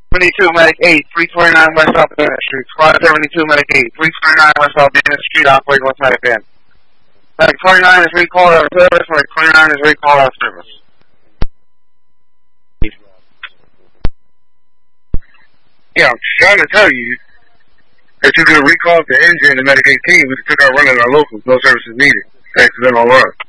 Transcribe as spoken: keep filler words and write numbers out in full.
seventy-two Medic eight, three twenty-nine West South Bennett Street. Squad seventy-two Medic eight, three twenty-nine West South Bennett Street, operating West Medic Ben. Medic twenty-nine is recalled out of service, Medic twenty-nine is recalled out of service. Yeah, I'm trying to tell you that you could recall the engine and the Medic eighteen. We took our run at our locals, no services needed. Accidental run.